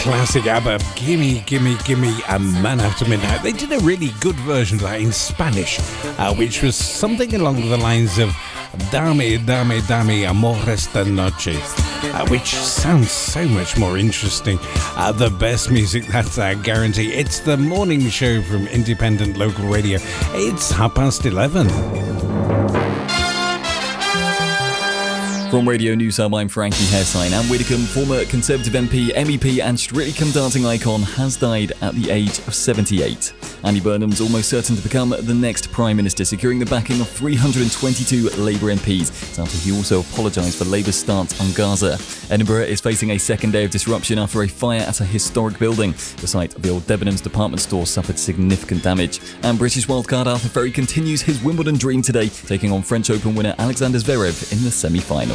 classic ABBA, Gimme, Gimme, Gimme, a Man After Midnight. They did a really good version of that in Spanish, which was something along the lines of Dame, Dame, Dame, Amor esta noche, which sounds so much more interesting. The best music, that's a guarantee. It's the morning show from independent local radio. It's 11:30. From Radio News Hub, I'm Frankie Hairsign. Anne Widdecombe, former Conservative MP, MEP and Strictly Come Dancing icon, has died at the age of 78. Andy Burnham's almost certain to become the next Prime Minister, securing the backing of 322 Labour MPs. It's after he also apologised for Labour's stance on Gaza. Edinburgh is facing a second day of disruption after a fire at a historic building. The site of the old Debenhams department store suffered significant damage. And British wildcard Arthur Ferry continues his Wimbledon dream today, taking on French Open winner Alexander Zverev in the semi-final.